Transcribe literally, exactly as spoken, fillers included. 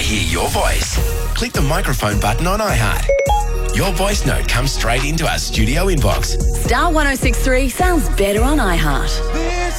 hear your voice? Click the microphone button on iHeart. Your voice note comes straight into our studio inbox. Star one oh six three sounds better on iHeart. This